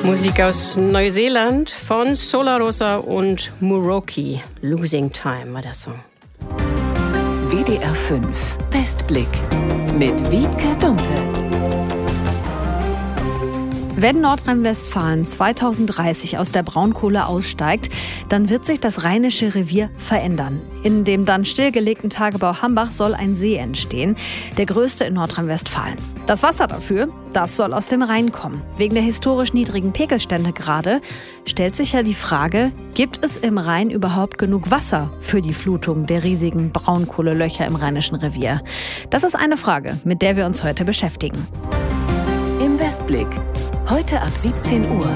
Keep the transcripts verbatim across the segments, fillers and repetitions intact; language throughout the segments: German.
Musik aus Neuseeland von Solar Rosa und Muroki. Losing Time war der Song. W D R fünf Westblick mit Wiebke Dumpe. Wenn Nordrhein-Westfalen zweitausenddreißig aus der Braunkohle aussteigt, dann wird sich das Rheinische Revier verändern. In dem dann stillgelegten Tagebau Hambach soll ein See entstehen, der größte in Nordrhein-Westfalen. Das Wasser dafür, das soll aus dem Rhein kommen. Wegen der historisch niedrigen Pegelstände gerade stellt sich ja die Frage, gibt es im Rhein überhaupt genug Wasser für die Flutung der riesigen Braunkohlelöcher im Rheinischen Revier? Das ist eine Frage, mit der wir uns heute beschäftigen. Im Westblick. Heute ab siebzehn Uhr.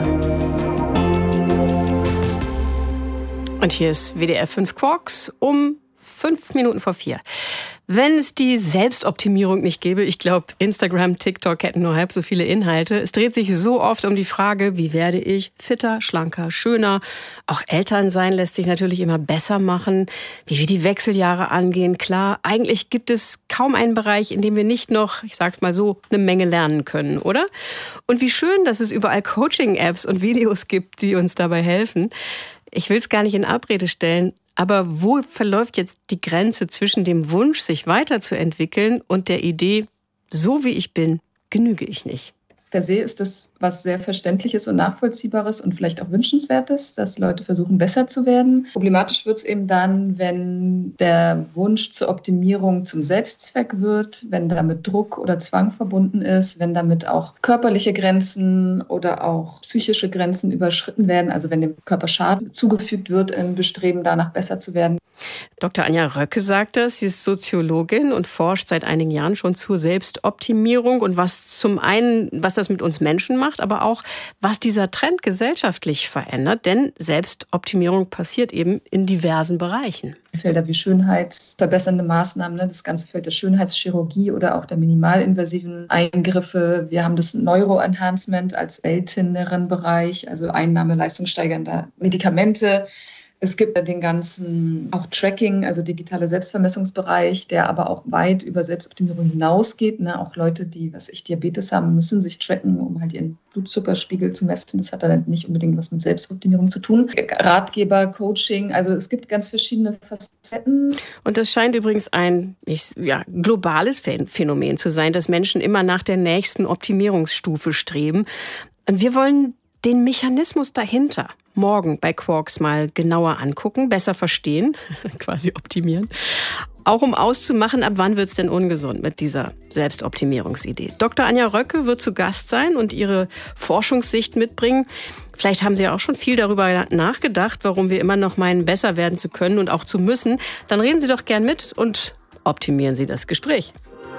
Und hier ist W D R fünf Quarks um fünf Minuten vor vier. Wenn es die Selbstoptimierung nicht gäbe, ich glaube, Instagram, TikTok hätten nur halb so viele Inhalte. Es dreht sich so oft um die Frage, wie werde ich fitter, schlanker, schöner? Auch Eltern sein lässt sich natürlich immer besser machen. Wie wir die Wechseljahre angehen, klar. Eigentlich gibt es kaum einen Bereich, in dem wir nicht noch, ich sag's mal so, eine Menge lernen können, oder? Und wie schön, dass es überall Coaching-Apps und Videos gibt, die uns dabei helfen. Ich will es gar nicht in Abrede stellen, aber wo verläuft jetzt die Grenze zwischen dem Wunsch, sich weiterzuentwickeln und der Idee, so wie ich bin, genüge ich nicht? Per se ist das was sehr Verständliches und Nachvollziehbares und vielleicht auch Wünschenswertes, dass Leute versuchen, besser zu werden. Problematisch wird es eben dann, wenn der Wunsch zur Optimierung zum Selbstzweck wird, wenn damit Druck oder Zwang verbunden ist, wenn damit auch körperliche Grenzen oder auch psychische Grenzen überschritten werden, also wenn dem Körper Schaden zugefügt wird im Bestreben, danach besser zu werden. Doktor Anja Röcke sagt das. Sie ist Soziologin und forscht seit einigen Jahren schon zur Selbstoptimierung und was zum einen, was das mit uns Menschen macht, aber auch, was dieser Trend gesellschaftlich verändert. Denn Selbstoptimierung passiert eben in diversen Bereichen. Felder wie schönheitsverbessernde Maßnahmen, ne, das ganze Feld der Schönheitschirurgie oder auch der minimalinvasiven Eingriffe. Wir haben das Neuroenhancement als selteneren Bereich, also Einnahme leistungssteigernder Medikamente. Es gibt den ganzen auch Tracking, also digitale Selbstvermessungsbereich, der aber auch weit über Selbstoptimierung hinausgeht. Ne? Auch Leute, die, was ich, Diabetes haben, müssen sich tracken, um halt ihren Blutzuckerspiegel zu messen. Das hat dann nicht unbedingt was mit Selbstoptimierung zu tun. Ratgeber, Coaching, also es gibt ganz verschiedene Facetten. Und das scheint übrigens ein ich, ja, globales Phänomen zu sein, dass Menschen immer nach der nächsten Optimierungsstufe streben. Und wir wollen den Mechanismus dahinter morgen bei Quarks mal genauer angucken, besser verstehen, quasi optimieren. Auch um auszumachen, ab wann wird es denn ungesund mit dieser Selbstoptimierungsidee. Doktor Anja Röcke wird zu Gast sein und ihre Forschungssicht mitbringen. Vielleicht haben Sie ja auch schon viel darüber nachgedacht, warum wir immer noch meinen, besser werden zu können und auch zu müssen. Dann reden Sie doch gern mit und optimieren Sie das Gespräch.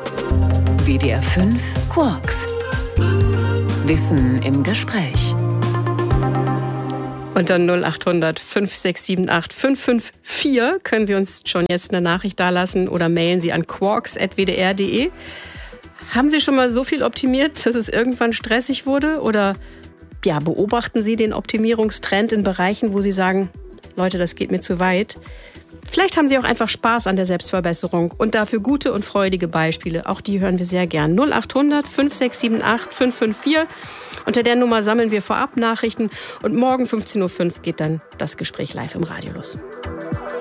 W D R fünf Quarks. Wissen im Gespräch. Unter null acht hundert fünf sechs sieben acht fünf fünf vier können Sie uns schon jetzt eine Nachricht dalassen oder mailen Sie an quarks at w d r punkt d e. Haben Sie schon mal so viel optimiert, dass es irgendwann stressig wurde? Oder ja, beobachten Sie den Optimierungstrend in Bereichen, wo Sie sagen, Leute, das geht mir zu weit? Vielleicht haben Sie auch einfach Spaß an der Selbstverbesserung und dafür gute und freudige Beispiele. Auch die hören wir sehr gern. null acht hundert fünf sechs sieben acht fünf fünf vier. Unter der Nummer sammeln wir vorab Nachrichten und morgen fünfzehn Uhr fünf geht dann das Gespräch live im Radio los.